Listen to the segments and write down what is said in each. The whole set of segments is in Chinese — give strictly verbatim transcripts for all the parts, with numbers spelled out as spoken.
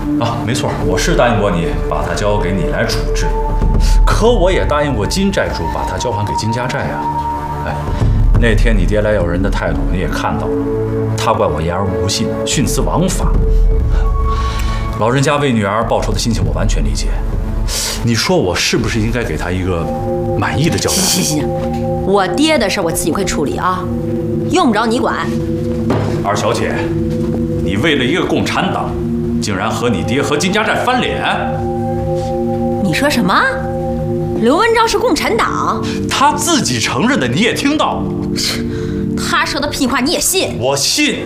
啊，没错，我是答应过你，把他交给你来处置。可我也答应过金债主，把他交还给金家寨啊。哎，那天你爹来要人的态度你也看到了，他怪我言而无信，徇私枉法。老人家为女儿报仇的心情我完全理解。你说我是不是应该给他一个满意的交代？ 行行行，我爹的事我自己会处理啊，用不着你管。 二小姐，你为了一个共产党，竟然和你爹和金家寨翻脸？ 你说什么？刘文昭是共产党？ 他自己承认的，你也听到。 他说的屁话你也信？ 我信。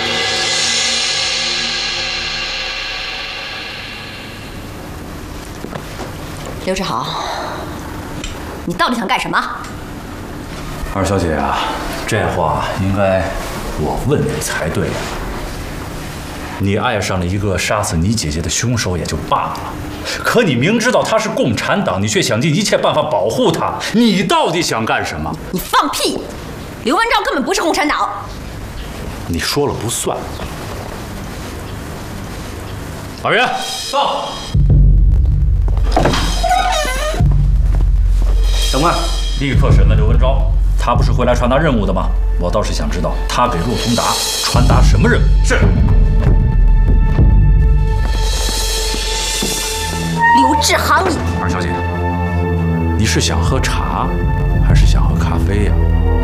刘志豪，你到底想干什么？ 二小姐啊，这话应该我问你才对。你爱上了一个杀死你姐姐的凶手也就罢了，可你明知道他是共产党，你却想尽一切办法保护他，你到底想干什么？ 你放屁！刘文昭根本不是共产党。 你说了不算。老袁，到。 长官， 立刻审问刘文昭，他不是回来传达任务的吗？我倒是想知道他给陆通达传达什么任务。是。 刘志航，你二小姐，你是想喝茶，还是想喝咖啡呀？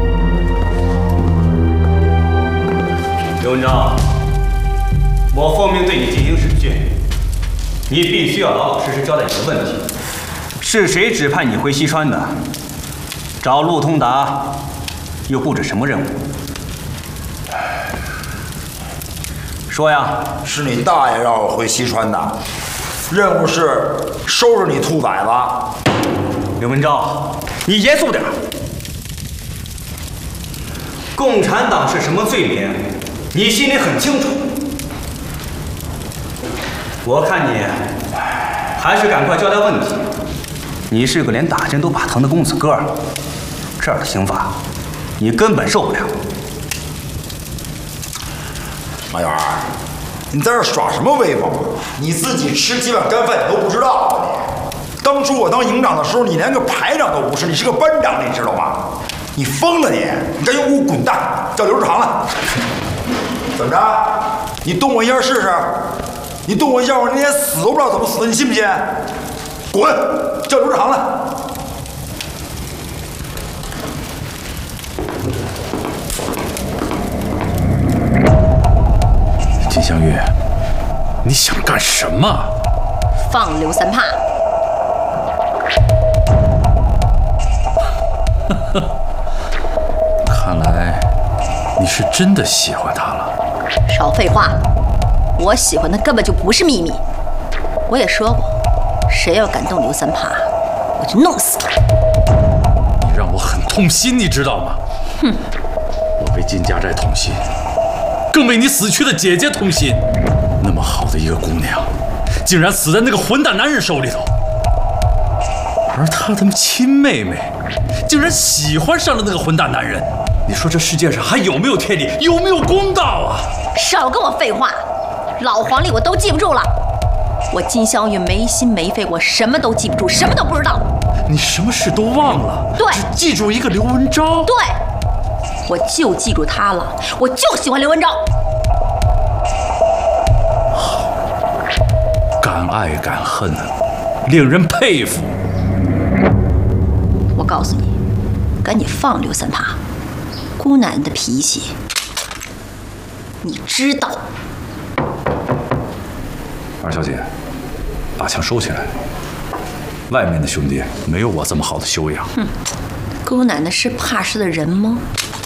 刘文昭，我奉命对你进行审讯，你必须要老老实实交代你的问题。是谁指派你回西川的？找陆通达又布置什么任务？说呀！ 是你大爷让我回西川的，任务是收拾你兔崽子。 刘文昭，你严肃点。共产党是什么罪名，你心里很清楚。我看你还是赶快交代问题。你是个连打针都怕疼的公子哥，这样的刑罚，你根本受不了。 马元儿，你在这耍什么威风啊？你自己吃几碗干饭你都不知道啊你！当初我当营长的时候，你连个排长都不是，你是个班长，你知道吗？你疯了你！你该给我滚蛋！叫刘志航来。怎么着？你动我一下试试？你动我一下，我连死都不知道怎么死的，你信不信？滚！叫刘志航来。 金香玉，你想干什么？ 放刘三怕。 看来你是真的喜欢他了。 少废话，我喜欢的根本就不是秘密。我也说过，谁要敢动刘三怕，我就弄死他。 你让我很痛心，你知道吗？ 哼， 我为金家寨痛心，更为你死去的姐姐痛心。那么好的一个姑娘，竟然死在那个混蛋男人手里头，而她的亲妹妹竟然喜欢上了那个混蛋男人。你说这世界上还有没有天理，有没有公道啊？ 少跟我废话，老黄历我都记不住了。我金镶玉没心没肺，我什么都记不住，什么都不知道。 你什么事都忘了？ 对， 只记住一个刘文昭。 对，我就记住他了，我就喜欢刘文昭。 好，敢爱敢恨，令人佩服。 我告诉你，赶紧放刘三怕，姑奶奶的脾气，你知道。 二小姐，把枪收起来。外面的兄弟没有我这么好的修养。 哼，姑奶奶是怕事的人吗？